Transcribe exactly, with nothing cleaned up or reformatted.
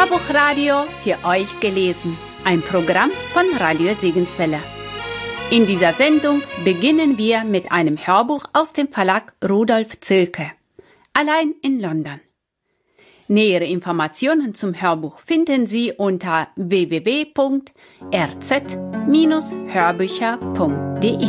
Hörbuchradio für euch gelesen. Ein Programm von Radio Segenswelle. In dieser Sendung beginnen wir mit einem Hörbuch aus dem Verlag Rudolf Zilke. Allein in London. Nähere Informationen zum Hörbuch finden Sie unter w w w punkt r z Bindestrich hörbücher punkt d e.